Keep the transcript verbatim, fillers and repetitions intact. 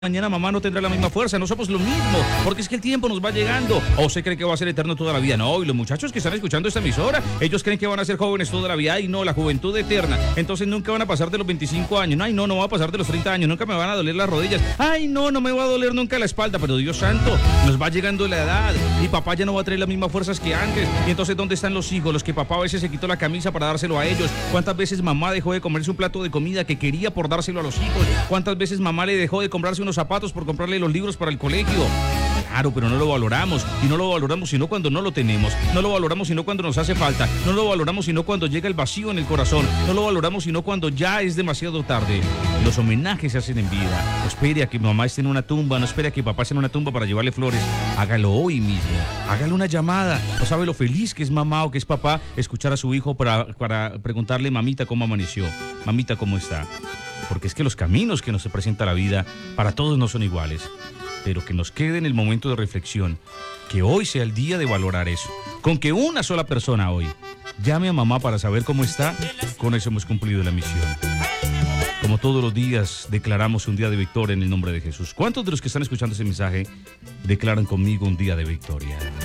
Mañana mamá no tendrá la misma fuerza, no somos lo mismo, porque es que el tiempo nos va llegando. ¿O se cree que va a ser eterno toda la vida? No, y los muchachos que están escuchando esta emisora, ellos creen que van a ser jóvenes toda la vida, y no, la juventud eterna. Entonces nunca van a pasar de los veinticinco años, ay no, no va a pasar de los treinta años, nunca me van a doler las rodillas, ay no, no me va a doler nunca la espalda, pero Dios santo, nos va llegando la edad, y papá ya no va a traer las mismas fuerzas que antes, y entonces ¿dónde están los hijos? Los que papá a veces se quitó la camisa para dárselo a ellos. ¿Cuántas veces mamá dejó de comerse un plato de comida que quería por dárselo a los hijos? ¿Cuántas veces mamá le dejó de comprarse unos zapatos por comprarle los libros para el colegio? Claro, pero no lo valoramos, y no lo valoramos sino cuando no lo tenemos, no lo valoramos sino cuando nos hace falta, no lo valoramos sino cuando llega el vacío en el corazón, no lo valoramos sino cuando ya es demasiado tarde. Los homenajes se hacen en vida. No espere a que mamá esté en una tumba, no espere a que papá esté en una tumba para llevarle flores. Hágalo hoy mismo, hágale una llamada. No sabe lo feliz que es mamá o que es papá escuchar a su hijo para, para preguntarle: mamita, ¿cómo amaneció? Mamita, ¿cómo está? Porque es que los caminos que nos presenta la vida para todos no son iguales, pero que nos quede en el momento de reflexión, que hoy sea el día de valorar eso. Con que una sola persona hoy llame a mamá para saber cómo está, con eso hemos cumplido la misión. Como todos los días, declaramos un día de victoria en el nombre de Jesús. ¿Cuántos de los que están escuchando ese mensaje declaran conmigo un día de victoria?